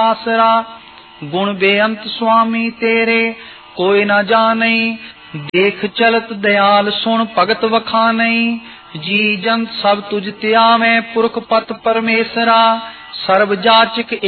आसरा। गुण बेअंत स्वामी तेरे कोई न जानई, देख चलत दयाल सुन भगत वखानई। जी जंत सब तुझ त्यावें पुरख पत परमेसरा, सर्व जाचक